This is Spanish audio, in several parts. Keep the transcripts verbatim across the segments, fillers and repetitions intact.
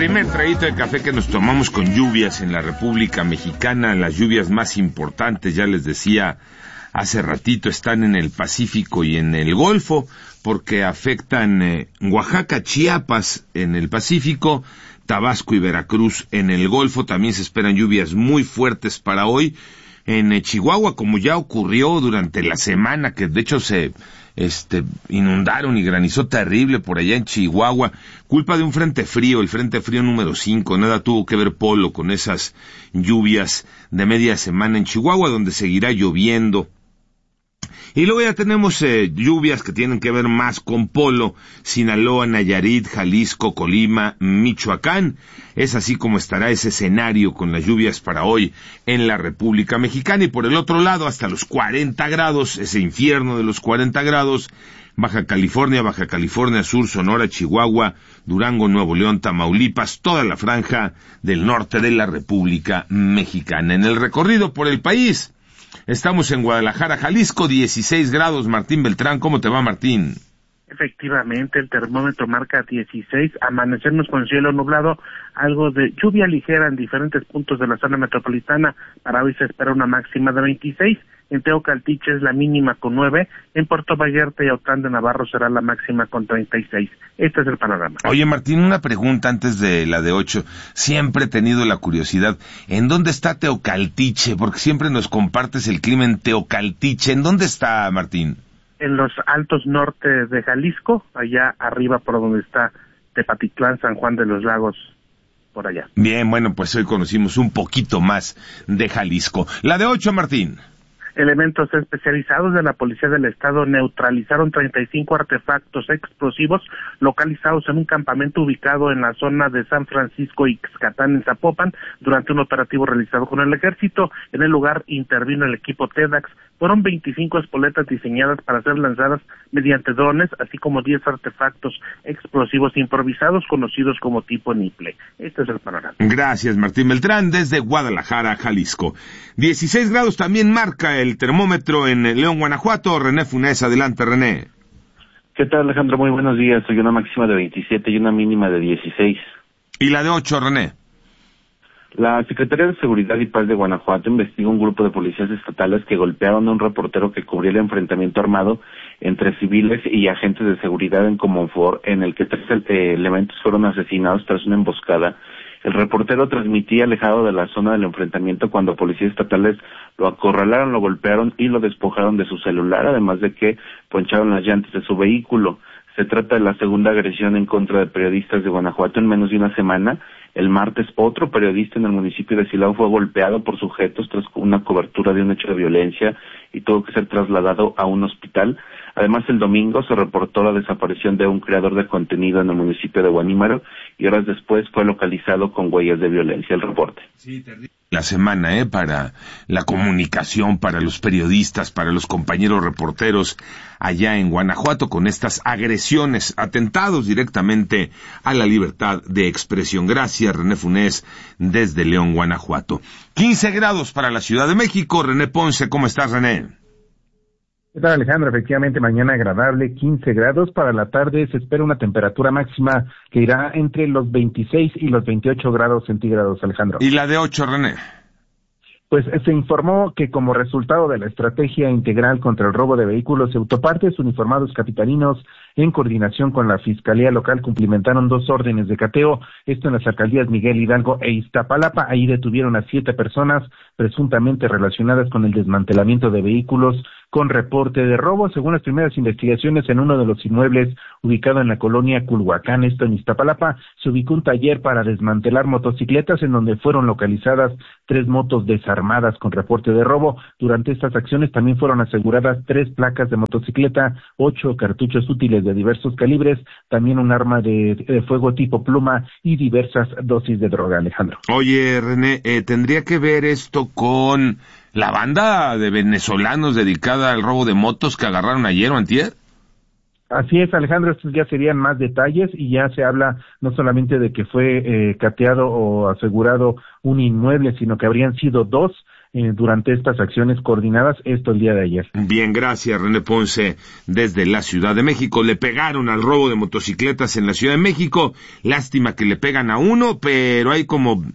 primer traguito de café que nos tomamos con lluvias en la República Mexicana, las lluvias más importantes, ya les decía hace ratito, están en el Pacífico y en el Golfo, porque afectan eh, Oaxaca, Chiapas en el Pacífico, Tabasco y Veracruz en el Golfo. También se esperan lluvias muy fuertes para hoy en eh, Chihuahua, como ya ocurrió durante la semana, que de hecho se este inundaron y granizó terrible por allá en Chihuahua, culpa de un frente frío, el frente frío número cinco. Nada tuvo que ver Polo con esas lluvias de media semana en Chihuahua, donde seguirá lloviendo. Y luego ya tenemos eh, lluvias que tienen que ver más con Polo, Sinaloa, Nayarit, Jalisco, Colima, Michoacán. Es así como estará ese escenario con las lluvias para hoy en la República Mexicana. Y por el otro lado, hasta los cuarenta grados, ese infierno de los cuarenta grados, Baja California, Baja California Sur, Sonora, Chihuahua, Durango, Nuevo León, Tamaulipas, toda la franja del norte de la República Mexicana. En el recorrido por el país, estamos en Guadalajara, Jalisco, dieciséis grados. Martín Beltrán, ¿cómo te va, Martín? Efectivamente, el termómetro marca dieciséis, amanecernos con cielo nublado, algo de lluvia ligera en diferentes puntos de la zona metropolitana. Para hoy se espera una máxima de veintiséis, en Teocaltiche es la mínima con nueve, en Puerto Vallarta y Autlán de Navarro será la máxima con treinta y seis. Este es el panorama. Oye, Martín, una pregunta antes de la de ocho. Siempre he tenido la curiosidad, ¿en dónde está Teocaltiche? Porque siempre nos compartes el clima en Teocaltiche. ¿En dónde está, Martín? En los altos norte de Jalisco, allá arriba por donde está Tepatitlán, San Juan de los Lagos, por allá. Bien, bueno, pues hoy conocimos un poquito más de Jalisco. La de ocho, Martín. Elementos especializados de la Policía del Estado neutralizaron treinta y cinco artefactos explosivos localizados en un campamento ubicado en la zona de San Francisco y Ixcatán, en Zapopan, durante un operativo realizado con el Ejército. En el lugar intervino el equipo TEDAX. Fueron veinticinco espoletas diseñadas para ser lanzadas mediante drones, así como diez artefactos explosivos improvisados conocidos como tipo Niple. Este es el panorama. Gracias, Martín Beltrán, desde Guadalajara, Jalisco. dieciséis grados también marca el termómetro en León, Guanajuato. René Funes, adelante, René. ¿Qué tal, Alejandro? Muy buenos días. Hay una máxima de veintisiete y una mínima de dieciséis. ¿Y la de ocho, René? La Secretaría de Seguridad y Paz de Guanajuato investigó un grupo de policías estatales que golpearon a un reportero que cubría el enfrentamiento armado entre civiles y agentes de seguridad en Comonfort, en el que tres eh, elementos fueron asesinados tras una emboscada. El reportero transmitía alejado de la zona del enfrentamiento cuando policías estatales lo acorralaron, lo golpearon y lo despojaron de su celular, además de que poncharon las llantas de su vehículo. Se trata de la segunda agresión en contra de periodistas de Guanajuato en menos de una semana. El martes, otro periodista en el municipio de Silao fue golpeado por sujetos tras una cobertura de un hecho de violencia y tuvo que ser trasladado a un hospital. Además, el domingo se reportó la desaparición de un creador de contenido en el municipio de Guanímaro y horas después fue localizado con huellas de violencia. El reporte. Sí, terrible. La semana, ¿eh? Para la comunicación, para los periodistas, para los compañeros reporteros allá en Guanajuato, con estas agresiones, atentados directamente a la libertad de expresión. Gracias, René Funes, desde León, Guanajuato. quince grados para la Ciudad de México. René Ponce, ¿cómo estás, René? ¿Qué tal, Alejandro? Efectivamente, mañana agradable, quince grados. Para la tarde se espera una temperatura máxima que irá entre los veintiséis y los veintiocho grados centígrados, Alejandro. ¿Y la de ocho, René? Pues se informó que como resultado de la estrategia integral contra el robo de vehículos y autopartes, uniformados capitalinos, en coordinación con la Fiscalía Local, cumplimentaron dos órdenes de cateo, esto en las alcaldías Miguel Hidalgo e Iztapalapa. Ahí detuvieron a siete personas presuntamente relacionadas con el desmantelamiento de vehículos con reporte de robo. Según las primeras investigaciones, en uno de los inmuebles ubicado en la colonia Culhuacán, esto en Iztapalapa, se ubicó un taller para desmantelar motocicletas en donde fueron localizadas tres motos desarmadas con reporte de robo. Durante estas acciones también fueron aseguradas tres placas de motocicleta, ocho cartuchos útiles de diversos calibres, también un arma de, de fuego tipo pluma y diversas dosis de droga, Alejandro. Oye, René, eh, ¿tendría que ver esto con la banda de venezolanos dedicada al robo de motos que agarraron ayer o antier? Así es, Alejandro, estos ya serían más detalles y ya se habla no solamente de que fue eh, cateado o asegurado un inmueble, sino que habrían sido dos. eh, durante estas acciones coordinadas, esto el día de ayer. Bien, gracias René Ponce desde la Ciudad de México. Le pegaron al robo de motocicletas en la Ciudad de México, lástima que le pegan a uno, pero hay como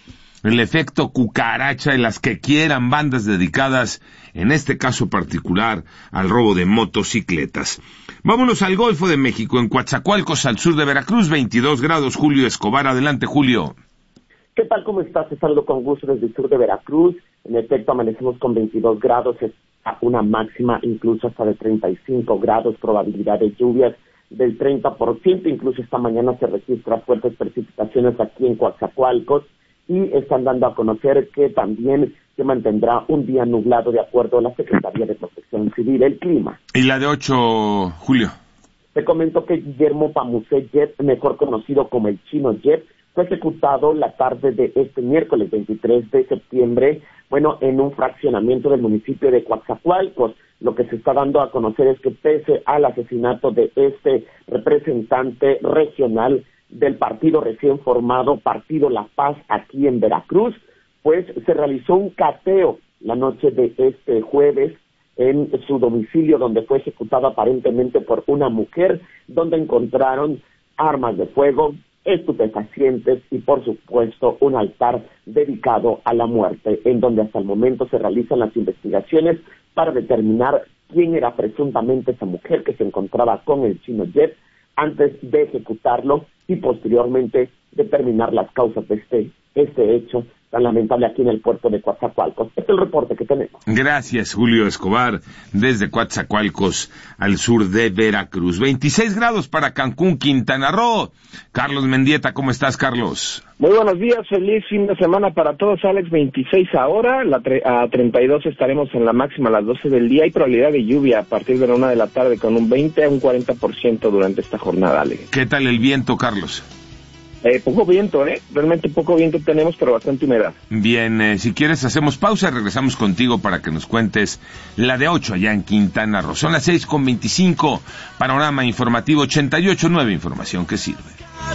el efecto cucaracha en las que quieran bandas dedicadas, en este caso particular, al robo de motocicletas. Vámonos al Golfo de México, en Coatzacoalcos, al sur de Veracruz, veintidós grados, Julio Escobar. Adelante, Julio. ¿Qué tal? ¿Cómo estás? Te saludo con gusto desde el sur de Veracruz. En efecto, amanecemos con veintidós grados, es una máxima incluso hasta de treinta y cinco grados, probabilidad de lluvias del treinta por ciento, incluso esta mañana se registran fuertes precipitaciones aquí en Coatzacoalcos, y están dando a conocer que también se mantendrá un día nublado de acuerdo a la Secretaría de Protección Civil. El clima. ¿Y la de ocho, Julio? Te comento que Guillermo Pamusé Yep, mejor conocido como el Chino Yep, fue ejecutado la tarde de este miércoles veintitrés de septiembre, bueno, en un fraccionamiento del municipio de Coatzacoalcos. Lo que se está dando a conocer es que pese al asesinato de este representante regional del partido recién formado, Partido La Paz, aquí en Veracruz, pues se realizó un cateo la noche de este jueves en su domicilio, donde fue ejecutado aparentemente por una mujer, donde encontraron armas de fuego, estupefacientes y, por supuesto, un altar dedicado a la muerte, en donde hasta el momento se realizan las investigaciones para determinar quién era presuntamente esa mujer que se encontraba con el Chino Yep antes de ejecutarlo y posteriormente determinar las causas de este, este hecho tan lamentable aquí en el puerto de Coatzacoalcos. Este es el reporte que tenemos. Gracias, Julio Escobar, desde Coatzacoalcos, al sur de Veracruz. veintiséis grados para Cancún, Quintana Roo. Carlos Mendieta, ¿cómo estás, Carlos? Muy buenos días, feliz fin de semana para todos, Alex. veintiséis ahora, la tre- a treinta y dos estaremos en la máxima a las doce del día. Hay probabilidad de lluvia a partir de la una de la tarde con un veinte a un cuarenta por ciento durante esta jornada, Alex. ¿Qué tal el viento, Carlos? Eh, poco viento, ¿eh? Realmente poco viento tenemos, pero bastante humedad. Bien, eh, si quieres hacemos pausa y regresamos contigo para que nos cuentes la de ocho allá en Quintana Roo. Son las seis con veinticinco, Panorama Informativo ochenta y ocho punto nueve, información que sirve.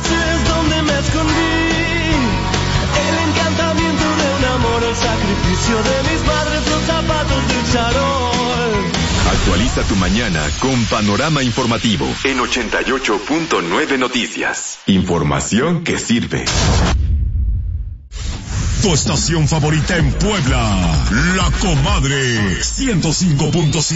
Donde me escondí, el encantamiento de un amor, el sacrificio de mis padres, los zapatos del charol. Actualiza tu mañana con Panorama Informativo en ochenta y ocho punto nueve Noticias. Información que sirve. Tu estación favorita en Puebla, La Comadre, ciento cinco punto cinco.